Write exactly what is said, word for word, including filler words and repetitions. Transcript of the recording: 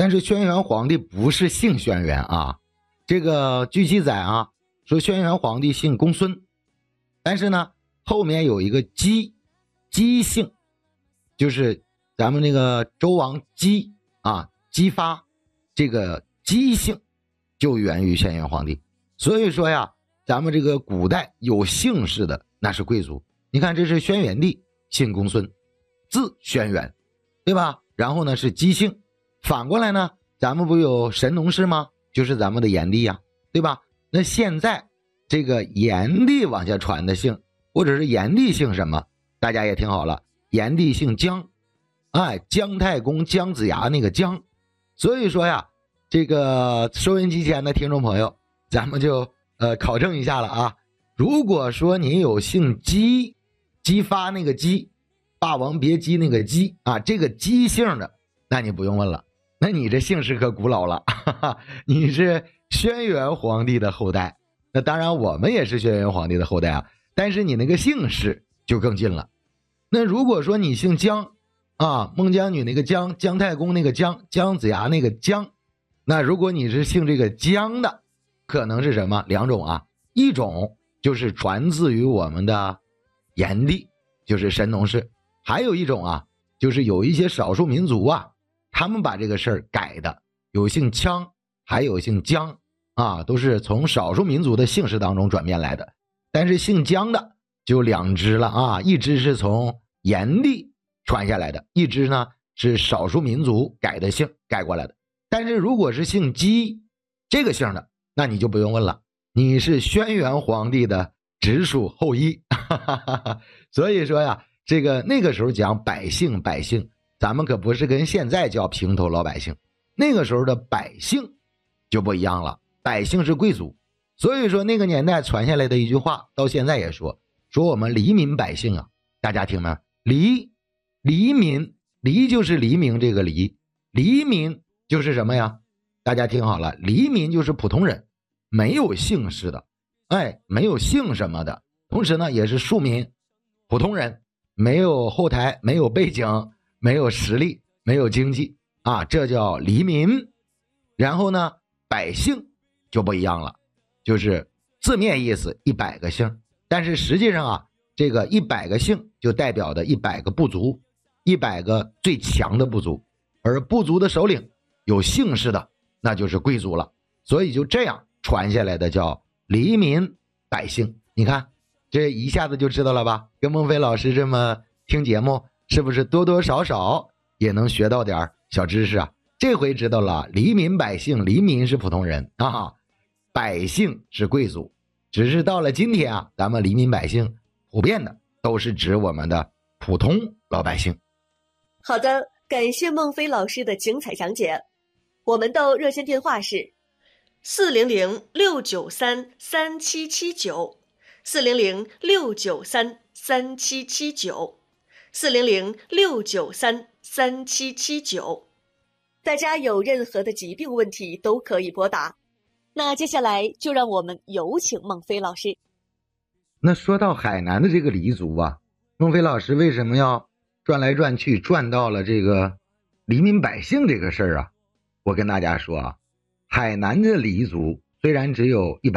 但是轩辕皇帝不是姓轩辕啊，这个据记载啊，说轩辕皇帝姓公孙，但是呢后面有一个姬，姬姓，就是咱们那个周王姬啊，姬发，这个姬姓就源于轩辕皇帝。所以说呀，咱们这个古代有姓氏的那是贵族。你看这是轩辕帝姓公孙，字轩辕，对吧？然后呢是姬姓。反过来呢，咱们不有神农氏吗？就是咱们的炎帝呀，对吧？那现在这个炎帝往下传的姓，或者是炎帝姓什么，大家也听好了，炎帝姓姜，哎，姜太公姜子牙那个姜。所以说呀，这个收音机前的听众朋友，咱们就呃考证一下了啊。如果说你有姓姬，姬发那个姬，霸王别姬那个姬啊，这个姬姓的，那你不用问了，那你这姓氏可古老了，哈哈，你是轩辕皇帝的后代。那当然我们也是轩辕皇帝的后代啊，但是你那个姓氏就更近了。那如果说你姓姜啊，孟姜女那个姜，姜太公那个姜，姜子牙那个姜，那如果你是姓这个姜的，可能是什么？两种啊，一种就是传自于我们的炎帝，就是神农氏。还有一种啊，就是有一些少数民族啊，他们把这个事儿改的，有姓羌，还有姓姜啊，都是从少数民族的姓氏当中转变来的。但是姓姜的就两支了啊，一支是从炎帝传下来的，一支呢是少数民族改的姓改过来的。但是如果是姓姬这个姓的，那你就不用问了，你是轩辕皇帝的直属后裔。所以说呀，这个那个时候讲百姓百姓，咱们可不是跟现在叫平头老百姓，那个时候的百姓就不一样了，百姓是贵族。所以说那个年代传下来的一句话，到现在也说说我们黎民百姓啊，大家听没？黎黎民，黎就是黎明这个黎，黎民就是什么呀？大家听好了，黎民就是普通人，没有姓氏的，哎，没有姓什么的，同时呢也是庶民，普通人，没有后台，没有背景，没有实力，没有经济啊，这叫黎民。然后呢百姓就不一样了，就是字面意思一百个姓，但是实际上啊，这个一百个姓就代表的一百个部族，一百个最强的部族，而部族的首领有姓氏的那就是贵族了。所以就这样传下来的叫黎民百姓。你看这一下子就知道了吧？跟孟非老师这么听节目，是不是多多少少也能学到点小知识啊？这回知道了，黎民百姓，黎民是普通人啊，百姓是贵族。只是到了今天啊，咱们黎民百姓普遍的都是指我们的普通老百姓。 好的，感谢孟非老师的精彩讲解。我们的热线电话是四零零六九三三七七九，四零零六九三三七七九，四零零六九三三七七九。大家有任何的疾病问题都可以拨打。那接下来就让我们有请孟非老师。 那说到海南的这个黎族啊，孟非老师为什么要转来转去转到了这个黎民百姓这个事儿啊？我跟大家说啊，海南的黎族虽然只有一百